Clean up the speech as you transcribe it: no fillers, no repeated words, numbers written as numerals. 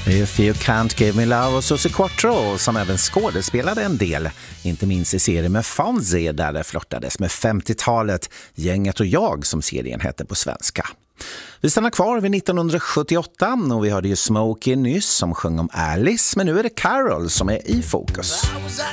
If You Can't Give Me Love och Susie Quattro som även skådespelade en del, inte minst i serien med Fonzie där det flottades med 50-talet, Gänget och jag som serien hette på svenska. Vi stannar kvar vid 1978 och vi hörde ju Smokey nyss som sjöng om Alice, men nu är det Carol som är i fokus. I was